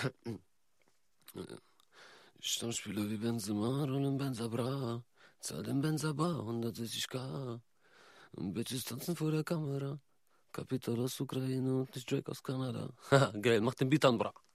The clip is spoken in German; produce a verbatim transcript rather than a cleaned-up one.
Stammspieler wie Benzema, rollen Benza Bra, zahl den Benza Bar, hundertsechzig K. Und Bitches tanzen vor der Kamera. Kapital aus Ukraine und nicht Drake aus Kanada. Haha, geil, mach den Beat an, bra.